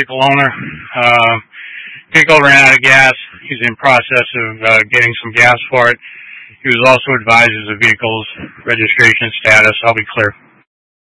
vehicle owner. Vehicle ran out of gas. He's in process of getting some gas for it. He was also advised of the vehicle's registration status. I'll be clear.